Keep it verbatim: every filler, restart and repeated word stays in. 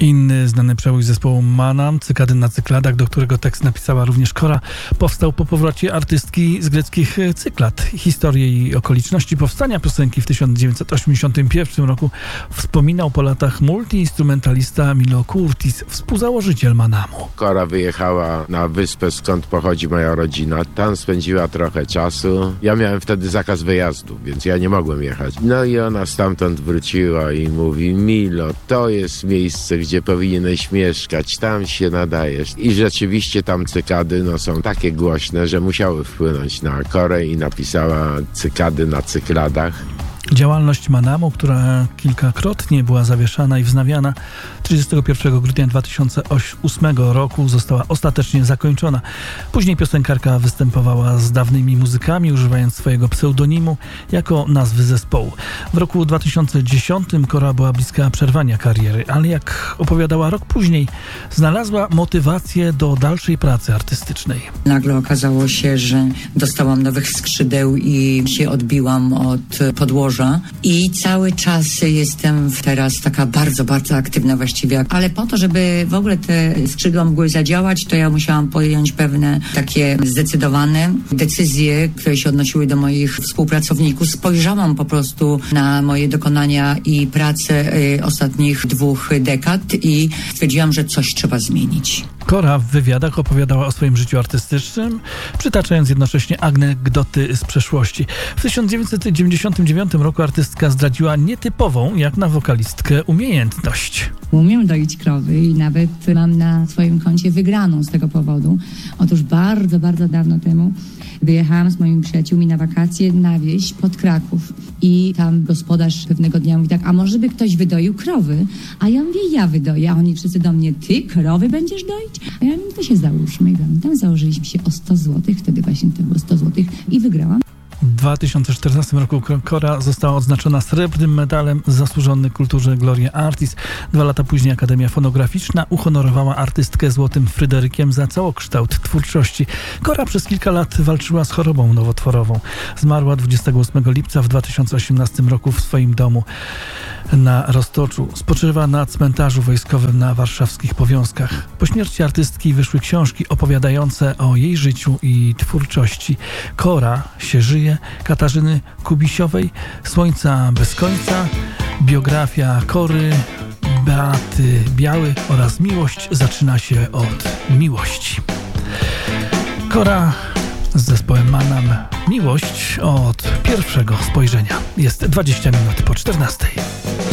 Inny znany przebój zespołu Manam, Cykady na cykladach, do którego tekst napisała również Kora, powstał po powrocie artystki z greckich Cyklad. Historię i okoliczności powstania piosenki w tysiąc dziewięćset osiemdziesiątym pierwszym roku wspominał po latach multiinstrumentalista Milo Kurtis, współzałożyciel Manamu. Kora wyjechała na wyspę, skąd pochodzi moja rodzina. Tam spędziła trochę czasu. Ja miałem wtedy zakaz wyjazdu, więc ja nie mogłem jechać. No i ona stamtąd wróciła i mówi: Milo, to jest miejsce, gdzie powinieneś mieszkać, tam się nadajesz. I rzeczywiście tam cykady no, są takie głośne, że musiały wpłynąć na Korę i napisała Cykady na cykladach. Działalność Manamu, która kilkakrotnie była zawieszana i wznawiana, trzydziestego pierwszego grudnia dwa tysiące ósmego roku została ostatecznie zakończona. Później piosenkarka występowała z dawnymi muzykami, używając swojego pseudonimu jako nazwy zespołu. W roku dwa tysiące dziesiątym Kora była bliska przerwania kariery, ale jak opowiadała rok później, znalazła motywację do dalszej pracy artystycznej. Nagle okazało się, że dostałam nowych skrzydeł i się odbiłam od podłoża. I cały czas jestem teraz taka bardzo, bardzo aktywna właściwie. Ale po to, żeby w ogóle te skrzydła mogły zadziałać, to ja musiałam podjąć pewne takie zdecydowane decyzje, które się odnosiły do moich współpracowników. Spojrzałam po prostu na moje dokonania i pracę y, ostatnich dwóch dekad i stwierdziłam, że coś trzeba zmienić. Kora w wywiadach opowiadała o swoim życiu artystycznym, przytaczając jednocześnie anegdoty z przeszłości. W tysiąc dziewięćset dziewięćdziesiątym dziewiątym roku artystka zdradziła nietypową, jak na wokalistkę, umiejętność. Umiem doić krowy i nawet mam na swoim koncie wygraną z tego powodu. Otóż bardzo, bardzo dawno temu wyjechałam z moimi przyjaciółmi na wakacje na wieś pod Kraków. I tam gospodarz pewnego dnia mówi tak: a może by ktoś wydoił krowy? A ja mówię: ja wydoję. A oni wszyscy do mnie: ty krowy będziesz doić? A ja mówię: to się załóżmy. I tam założyliśmy się o sto złotych. Wtedy właśnie to było sto złotych i wygrałam. W dwa tysiące czternastym roku Kora została odznaczona srebrnym medalem zasłużony kulturze Gloria Artis. Dwa lata później Akademia Fonograficzna uhonorowała artystkę złotym Fryderykiem za całokształt twórczości. Kora przez kilka lat walczyła z chorobą nowotworową. Zmarła dwudziestego ósmego lipca w dwa tysiące osiemnastym roku w swoim domu na Roztoczu. Spoczywa na cmentarzu wojskowym na warszawskich Powiązkach. Po śmierci artystki wyszły książki opowiadające o jej życiu i twórczości. Kora się żyje Katarzyny Kubisiowej, Słońca bez końca, biografia Kory, Beaty Biały oraz Miłość zaczyna się od miłości. Kora z zespołem Manam. Miłość od pierwszego spojrzenia. Jest dwadzieścia minut po czternastej.